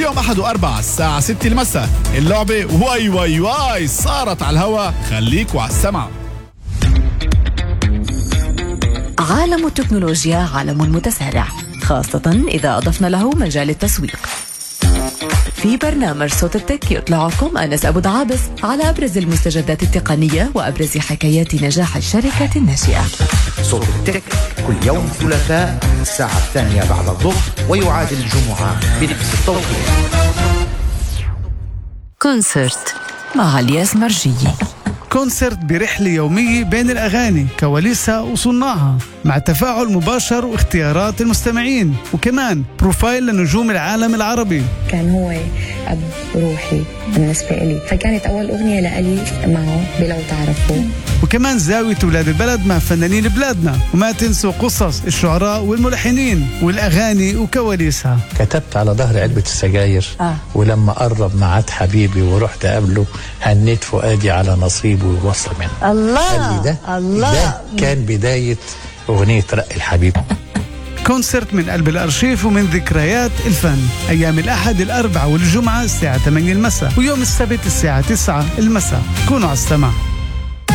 يوم أحد وأربعة الساعة 6 المساء اللعبة واي واي واي صارت على الهوا. خليكوا على السمع. عالم التكنولوجيا عالم متسارع، خاصة إذا أضفنا له مجال التسويق. في برنامج صوت التك يطلعكم أنس أبو دعابس على أبرز المستجدات التقنية وأبرز حكايات نجاح الشركة الناشئة. صوت التك كل يوم ثلاثاء الساعة 2 بعد الظهر، ويعاد الجمعة بنفس التوقيت. كونسرت مع الياس مرجية. كونسرت برحلة يومية بين الأغاني، كواليسها وصناعها، مع تفاعل مباشر واختيارات المستمعين، وكمان بروفايل لنجوم العالم العربي. كان هو أب روحي بالنسبة لي، فكانت أول أغنية لألي معه بلو تعرفوا. وكمان زاوية ولاد البلد مع فنانين بلادنا، وما تنسوا قصص الشعراء والملحنين والأغاني وكواليسها. كتبت على ظهر علبة السجاير ولما قرب معاد حبيبي ورحت قبله هنيت فؤادي على نصيبه ووصل منه. الله ده كان بداية أغنية رق الحبيب. كونسرت من قلب الأرشيف ومن ذكريات الفن، أيام الأحد الأربعاء والجمعة الساعة 8 المساء، ويوم السبت الساعة 9 المساء. كونوا على السمع.